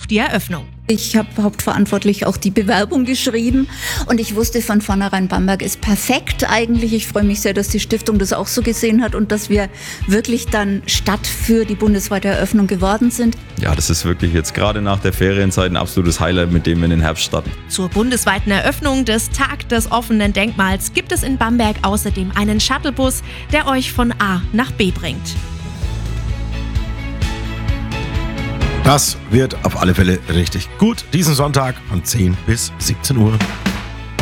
die Eröffnung. Ich habe hauptverantwortlich auch die Bewerbung geschrieben und ich wusste von vornherein, Bamberg ist perfekt eigentlich. Ich freue mich sehr, dass die Stiftung das auch so gesehen hat und dass wir wirklich dann Stadt für die bundesweite Eröffnung geworden sind. Ja, das ist wirklich jetzt gerade nach der Ferienzeit ein absolutes Highlight, mit dem wir in den Herbst starten. Zur bundesweiten Eröffnung des Tag des offenen Denkmals gibt es in Bamberg außerdem einen Shuttlebus, der euch von A nach B bringt. Das wird auf alle Fälle richtig gut. Diesen Sonntag von 10 bis 17 Uhr.